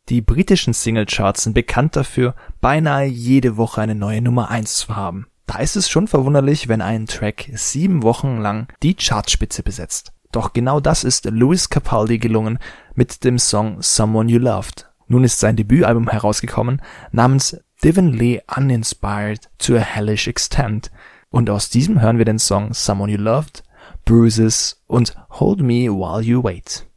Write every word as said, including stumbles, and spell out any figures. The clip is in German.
Die britischen Singlecharts sind bekannt dafür, beinahe jede Woche eine neue Nummer eins zu haben. Da ist es schon verwunderlich, wenn ein Track sieben Wochen lang die Chartspitze besetzt. Doch genau das ist Lewis Capaldi gelungen mit dem Song Someone You Loved. Nun ist sein Debütalbum herausgekommen, namens Divinely Uninspired to a Hellish Extent. Und aus diesem hören wir den Song Someone You Loved, Bruises und Hold Me While You Wait.